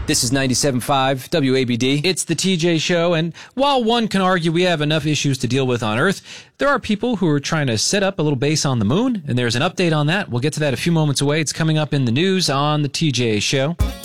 This is 97.5 WABD. It's the TJ Show, and while one can argue we have enough issues to deal with on Earth, there are people who are trying to set up a little base on the moon, and there's an update on that. We'll get to that a few moments away. It's coming up in the news on the TJ Show.